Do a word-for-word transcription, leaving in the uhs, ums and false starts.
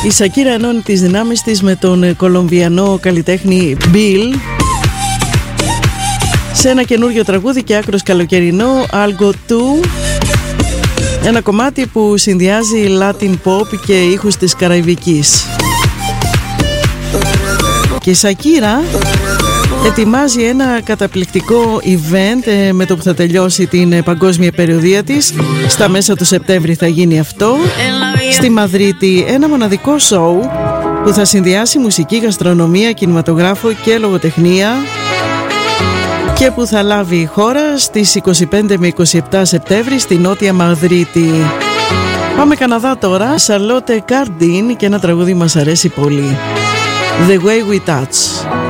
Η Σακύρα ενώνει τις δυνάμεις της με τον κολομβιανό καλλιτέχνη Bill σε ένα καινούριο τραγούδι και άκρος καλοκαιρινό, Algo two, ένα κομμάτι που συνδυάζει Latin pop και ήχους της Καραϊβικής. Και η Σακύρα ετοιμάζει ένα καταπληκτικό event ε, με το που θα τελειώσει την ε, παγκόσμια περιοδεία της. Στα μέσα του Σεπτέμβρη θα γίνει αυτό στη Μαδρίτη, ένα μοναδικό σοου που θα συνδυάσει μουσική, γαστρονομία, κινηματογράφο και λογοτεχνία και που θα λάβει η χώρα στις είκοσι πέντε με είκοσι επτά Σεπτέμβρη στη Νότια Μαδρίτη. Πάμε Καναδά τώρα, Σαρλότε Καρντίν και ένα τραγούδι μας αρέσει πολύ, The Way We Touch.